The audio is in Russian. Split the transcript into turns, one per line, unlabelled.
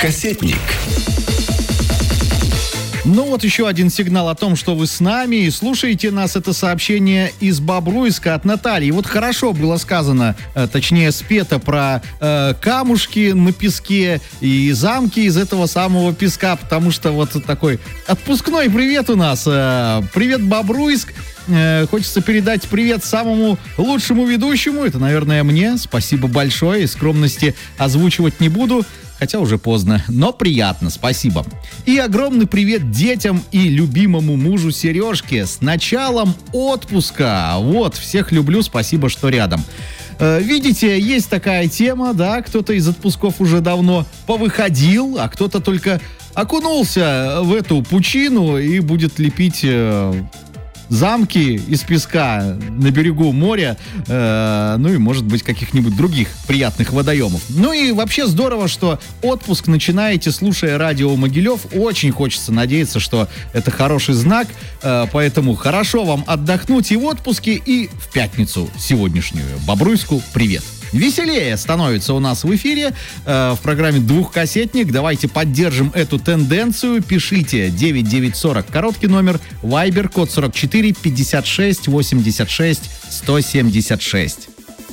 Кассетник.
Ну вот еще один сигнал о том, что вы с нами и слушаете нас. Это сообщение из Бобруйска от Натальи. Вот хорошо было сказано, точнее спето про камушки на песке и замки из этого самого песка, потому что вот такой отпускной привет у нас. Привет, Бобруйск. Хочется передать привет самому лучшему ведущему. Это, наверное, мне. Спасибо большое. Скромности озвучивать не буду. Хотя уже поздно, но приятно, спасибо. И огромный привет детям и любимому мужу Сережке с началом отпуска. Вот, всех люблю, спасибо, что рядом. Видите, есть такая тема, да, кто-то из отпусков уже давно повыходил, а кто-то только окунулся в эту пучину и будет лепить замки из песка на берегу моря, ну и, может быть, каких-нибудь других приятных водоемов. Ну и вообще здорово, что отпуск начинаете, слушая радио Могилев. Очень хочется надеяться, что это хороший знак, поэтому хорошо вам отдохнуть и в отпуске, и в пятницу сегодняшнюю. Бобруйску привет! Веселее становится у нас в эфире в программе «Двухкассетник». Давайте поддержим эту тенденцию. Пишите 9940, короткий номер, Viber, код 44 56 86 176.